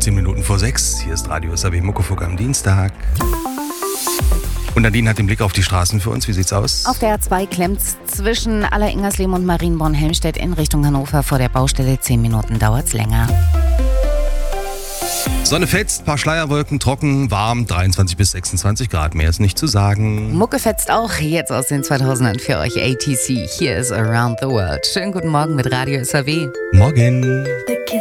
17 Minuten vor 6. Hier ist Radio SAW Muckefuck am Dienstag. Und Nadine hat den Blick auf die Straßen für uns. Wie sieht's aus? Auf der A2 klemmt's zwischen Aller-Ingersleben und Marienborn-Helmstedt in Richtung Hannover vor der Baustelle. 10 Minuten dauert's länger. Sonne fetzt, paar Schleierwolken, trocken, warm, 23 bis 26 Grad. Mehr ist nicht zu sagen. Mucke fetzt auch jetzt aus den 2000ern für euch. ATC, hier ist Around the World. Schönen guten Morgen mit Radio SAW. Morgen. The kiss